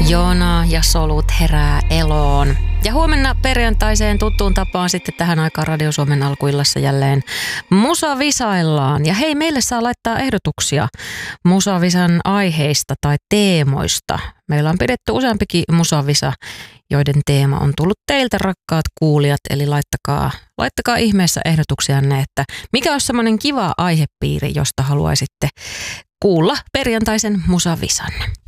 Joona ja solut herää eloon. Ja huomenna perjantaiseen tuttuun tapaan sitten tähän aikaan Radio Suomen alkuillassa jälleen musavisaillaan. Ja hei, meille saa laittaa ehdotuksia musavisan aiheista tai teemoista. Meillä on pidetty useampikin musavisa, joiden teema on tullut teiltä, rakkaat kuulijat. Eli laittakaa ihmeessä ehdotuksianne, että mikä olisi semmoinen kiva aihepiiri, josta haluaisitte kuulla perjantaisen musavisan.